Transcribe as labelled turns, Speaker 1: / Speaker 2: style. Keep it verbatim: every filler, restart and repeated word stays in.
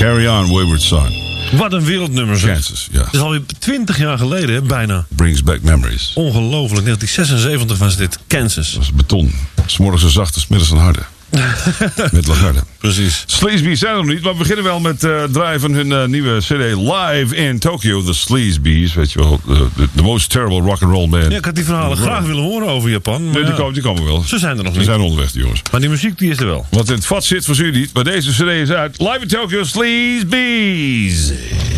Speaker 1: Carry On, Wayward Son.
Speaker 2: Wat een wereldnummer, zeg.
Speaker 1: Kansas, ja.
Speaker 2: Dat is alweer twintig jaar geleden, hè, bijna.
Speaker 1: Brings back memories.
Speaker 2: Ongelooflijk. negentien zesenzeventig was dit. Kansas.
Speaker 1: Dat is beton. 's Morgens een zachte, 's middags een harde. Met Lagarde.
Speaker 2: Precies.
Speaker 1: Sleazebees zijn er nog niet, maar we beginnen wel met uh, het draaien van hun uh, nieuwe C D Live in Tokyo. De Sleazebees, weet je wel. The, the most terrible rock and roll band.
Speaker 2: Ja, ik had die verhalen graag willen horen over Japan. Maar
Speaker 1: Nee, die,
Speaker 2: ja,
Speaker 1: komen, die komen wel.
Speaker 2: ze zijn er nog
Speaker 1: Ze
Speaker 2: niet.
Speaker 1: zijn onderweg, die jongens.
Speaker 2: Maar die muziek die is er wel.
Speaker 1: Wat in het vat zit, voor jullie niet. Maar deze C D is uit. Live in Tokyo, Sleazebees.